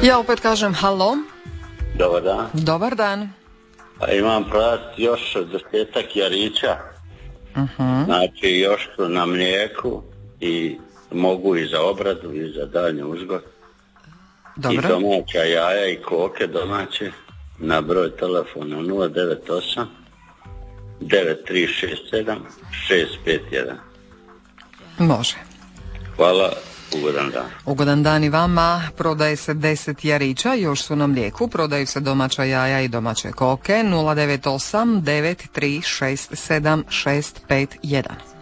Ja opet kažem halo. Dobar dan. Dobar dan. Imam prodati još 10 jarića. Znači još su na mlijeku i mogu i za obradu i za daljnji uzgoj. Dobro. I domaća jaja i koke domaće na broj telefona 098 9367 651. Može. Hvala, ugodan dan. Ugodan dan i vama. Prodaje se 10 jarića, još su na mlijeku. Prodaju se domaća jaja i domaće koke. 098 9367 651.